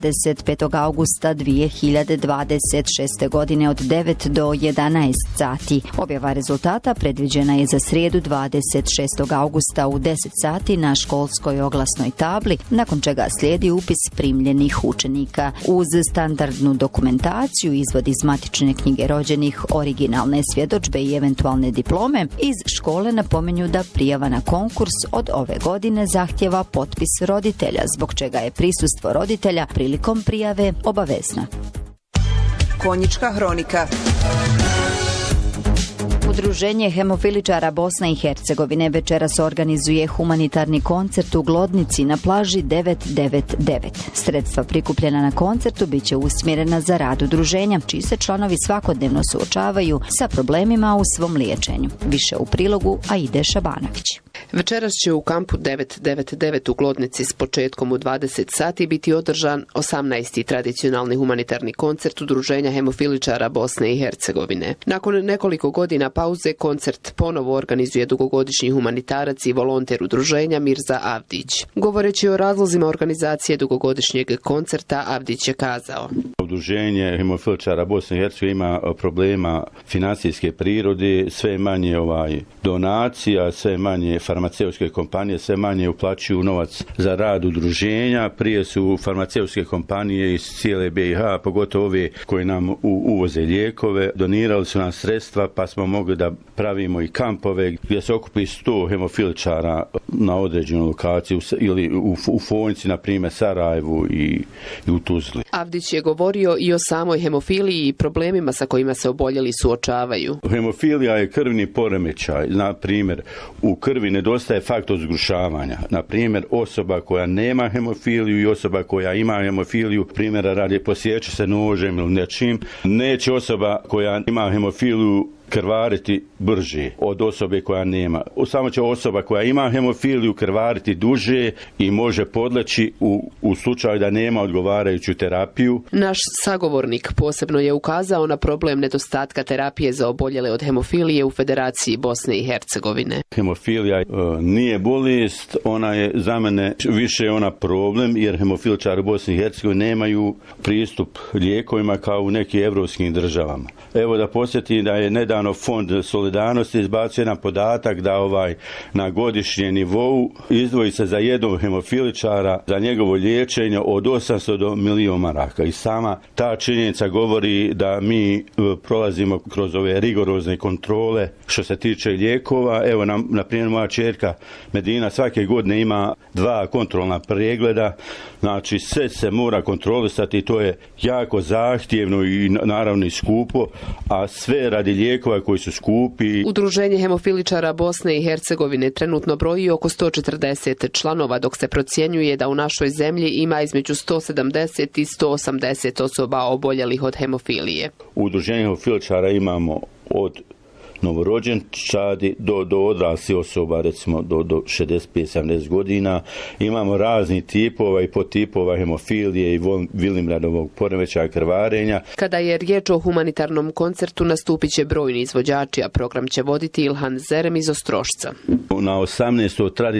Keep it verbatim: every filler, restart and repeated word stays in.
dvadeset petog augusta dvije hiljade dvadeset šeste. godine od devet do jedanaest sati. Objava rezultata predviđena je za srijedu dvadeset šestog augusta u deset sati na školskoj oglasnoj tabli, nakon čega slijedi upis primljenih učenika. Uz standardnu dokumentaciju, izvod iz matične knjige rođenih, originalne svjedodžbe i eventualne diplome, iz škole napominju da prijava na konkurs od ove godine zahtjeva potpis roditelja, zbog čega je prisustvo roditelja prilikom prijave obavezna. Konjička hronika. Udruženje hemofiličara Bosne i Hercegovine večeras organizuje humanitarni koncert u Glodnici na plaži devet devet devet. Sredstva prikupljena na koncertu bit će usmjerena za rad udruženja, čiji se članovi svakodnevno suočavaju sa problemima u svom liječenju. Više u prilogu Aide Šabanović. Večeras će u kampu devet devet devet u Glodnici s početkom u dvadeset sati biti održan osamnaesti tradicionalni humanitarni koncert Udruženja hemofiličara Bosne i Hercegovine. Nakon nekoliko godina pauze koncert ponovo organizuje dugogodišnji humanitarac i volonter udruženja Mirza Avdić. Govoreći o razlozima organizacije dugogodišnjeg koncerta, Avdić je kazao: Udruženje hemofiličara Bosne i Hercegovine ima problema financijske prirode, sve manje ovaj donacija, sve manje farmaceutske kompanije, sve manje uplaćuju novac za rad udruženja. Prije su farmaceutske kompanije iz cijele B i H, pogotovo ove koje nam u, uvoze lijekove, donirali su nam sredstva, pa smo mogli da pravimo i kampove gdje se okupi sto hemofiličara na određenu lokaciju ili u, u Fonjci, na primjer Sarajevu i, i u Tuzli. Avdić je govorio i o samoj hemofiliji i problemima sa kojima se oboljeli suočavaju. Hemofilija je krvni poremećaj. Na primjer, u krvi nedostaje faktor zgrušavanja. Na primjer, osoba koja nema hemofiliju i osoba koja ima hemofiliju, primjera radi, posjeće se nožem ili nečim, neće osoba koja ima hemofiliju krvariti brže od osobe koja nema. Samo će osoba koja ima hemofiliju krvariti duže i može podleći u, u slučaju da nema odgovarajuću terapiju. Naš sagovornik posebno je ukazao na problem nedostatka terapije za oboljele od hemofilije u Federaciji Bosne i Hercegovine. Hemofilija e, nije bolest, ona je za mene više ona problem, jer hemofiličari u Bosni i Hercegovini nemaju pristup lijekovima kao u nekim evropskim državama. Evo da podsjetim da je nedavno Fond solidarnosti izbacio jedan podatak da ovaj na godišnjem nivou izdvoji se za jednog hemofiličara za njegovo liječenje od osamsto do milion maraka. I sama ta činjenica govori da mi prolazimo kroz ove rigorozne kontrole što se tiče lijekova. Evo, na, na primjer, moja čerka Medina svake godine ima dva kontrolna pregleda, znači sve se mora kontrolisati i to je jako zahtjevno i naravno i skupo, a sve radi lijekova koji su skupi. Udruženje hemofiličara Bosne i Hercegovine trenutno broji oko sto četrdeset članova, dok se procjenjuje da u našoj zemlji ima između sto sedamdeset i sto osamdeset osoba oboljelih od hemofilije. U udruženju hemofiličara imamo od novorođenčadi do, do odraslih osoba, recimo do, do šezdeset pet sedamdeset godina. Imamo razni tipova i podtipova hemofilije i Willimradovog poremećaja krvarenja. Kada je riječ o humanitarnom koncertu, nastupit će brojni izvođači, a program će voditi Ilhan Zerem iz Ostrošca. Na osamnaestoj